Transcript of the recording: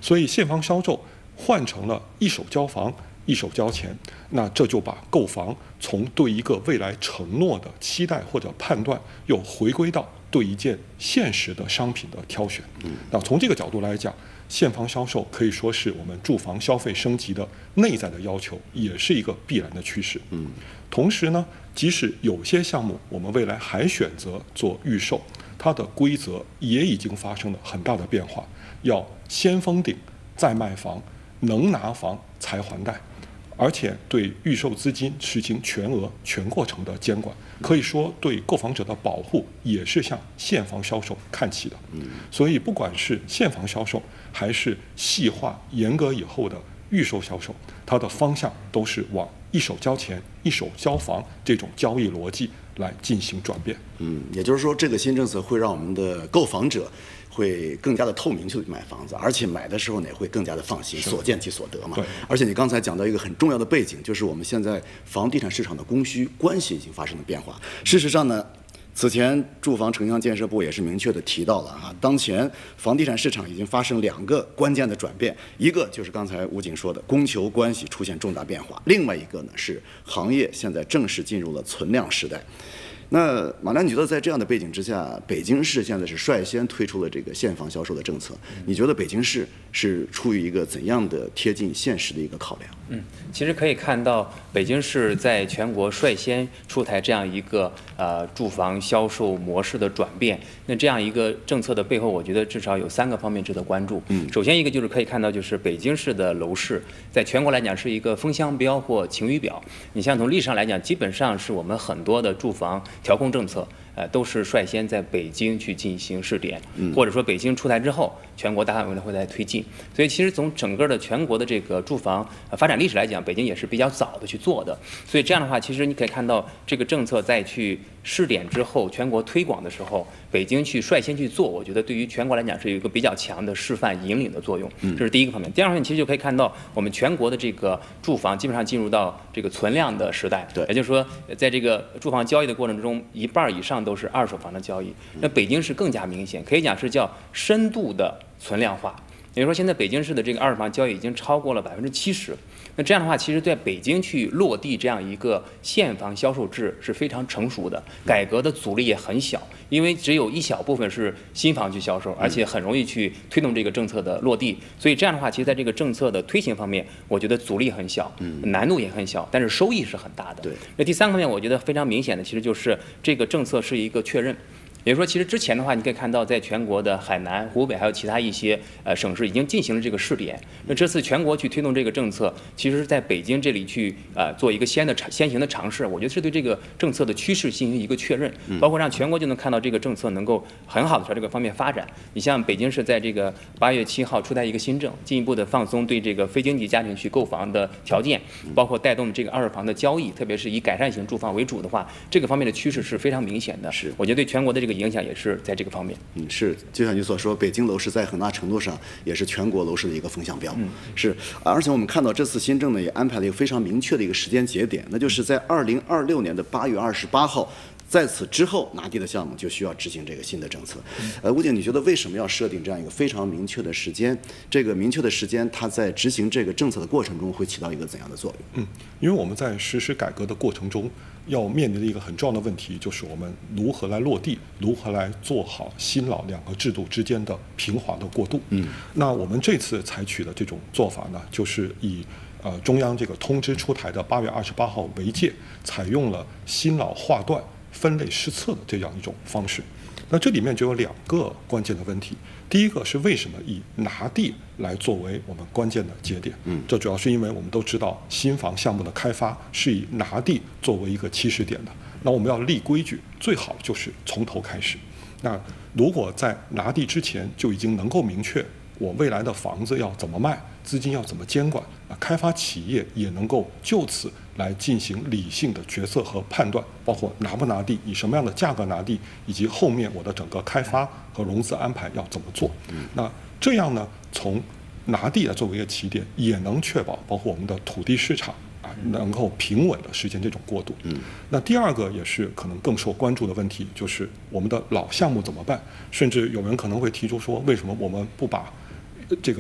所以现房销售换成了一手交房一手交钱，那这就把购房从对一个未来承诺的期待或者判断，又回归到对一件现实的商品的挑选。那从这个角度来讲，现房销售可以说是我们住房消费升级的内在的要求，也是一个必然的趋势。同时呢，即使有些项目我们未来还选择做预售，它的规则也已经发生了很大的变化，要先封顶再卖房，能拿房才还贷，而且对预售资金实行全额全过程的监管，可以说对购房者的保护也是向现房销售看齐的。所以不管是现房销售还是细化严格以后的预售销售，它的方向都是往一手交钱一手交房这种交易逻辑来进行转变。 也就是说，这个新政策会让我们的购房者会更加的透明去买房子，而且买的时候呢也会更加的放心，所见即所得嘛。而且你刚才讲到一个很重要的背景，就是我们现在房地产市场的供需关系已经发生了变化。事实上呢，此前住房城乡建设部也是明确的提到了当前房地产市场已经发生2个关键的转变，一个就是刚才吴警说的供求关系出现重大变化，另外一个呢是行业现在正式进入了存量时代。那马良，你觉得在这样的背景之下，北京市现在是率先推出了这个现房销售的政策，你觉得北京市是出于一个怎样的贴近现实的一个考量？ 其实可以看到，北京市在全国率先出台这样一个住房销售模式的转变。那这样一个政策的背后，我觉得至少有3个方面值得关注。首先一个就是可以看到，就是北京市的楼市在全国来讲是一个风向标或晴雨表。你像从历史上来讲，基本上是我们很多的住房调控政策，都是率先在北京去进行试点，或者说北京出台之后，全国大范围的会来推进。所以其实从整个的全国的这个住房发展历史来讲，北京也是比较早的去做的。所以这样的话，其实你可以看到这个政策在去试点之后，全国推广的时候，北京去率先去做，我觉得对于全国来讲是有一个比较强的示范引领的作用。这是第一个方面。第二方面，其实就可以看到我们全国的这个住房基本上进入到这个存量的时代。也就是说，在这个住房交易的过程中，1半以上都是2手房的交易。那北京市更加明显，可以讲是叫深度的存量化。也就是说，现在北京市的这个2手房交易已经超过了70%。那这样的话，其实在北京去落地这样一个现房销售制是非常成熟的，改革的阻力也很小，因为只有一小部分是新房去销售，而且很容易去推动这个政策的落地。所以这样的话，其实在这个政策的推行方面，我觉得阻力很小，难度也很小，但是收益是很大的。那第3个方面，我觉得非常明显的，其实就是这个政策是一个确认。也就是说，其实之前的话，你可以看到，在全国的海南、湖北还有其他一些省市已经进行了这个试点。那这次全国去推动这个政策，其实是在北京这里去做一个先行的尝试。我觉得是对这个政策的趋势进行一个确认，包括让全国就能看到这个政策能够很好的朝这个方面发展。你像北京市在这个8月7号出台一个新政，进一步的放松对这个非经济家庭去购房的条件，包括带动这个2手房的交易，特别是以改善型住房为主的话，这个方面的趋势是非常明显的。我觉得对全国的这个影响也是在这个方面。 是，就像你所说，北京楼市在很大程度上也是全国楼市的一个风向标。是，而且我们看到这次新政呢，也安排了一个非常明确的一个时间节点，那就是在2026年的8月28号。在此之后，拿地的项目就需要执行这个新的政策。吴警，你觉得为什么要设定这样一个非常明确的时间？这个明确的时间，它在执行这个政策的过程中会起到一个怎样的作用？ 因为我们在实施改革的过程中，要面临的一个很重要的问题，就是我们如何来落地，如何来做好新老2个制度之间的平滑的过渡。那我们这次采取的这种做法呢，就是以中央这个通知出台的8月28号为界，采用了新老划段分类施策的这样一种方式。那这里面就有2个关键的问题。第一个是为什么以拿地来作为我们关键的节点？这主要是因为我们都知道新房项目的开发是以拿地作为一个起始点的。那我们要立规矩，最好就是从头开始。那如果在拿地之前就已经能够明确我未来的房子要怎么卖，资金要怎么监管，开发企业也能够就此来进行理性的决策和判断，包括拿不拿地，以什么样的价格拿地，以及后面我的整个开发和融资安排要怎么做。那这样呢，从拿地来作为一个起点，也能确保包括我们的土地市场能够平稳的实现这种过渡。那第2个也是可能更受关注的问题，就是我们的老项目怎么办？甚至有人可能会提出说，为什么我们不把这个